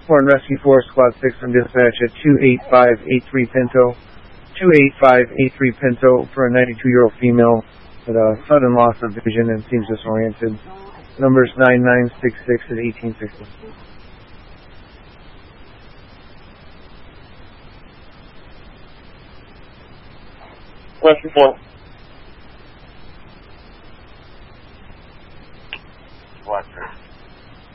Horn Rescue Force Squad 6 from dispatch at 28583 Pinto. 28583 Pinto for a 92-year-old female with a sudden loss of vision and seems disoriented. Numbers 9966 and 1860. Rescue 4.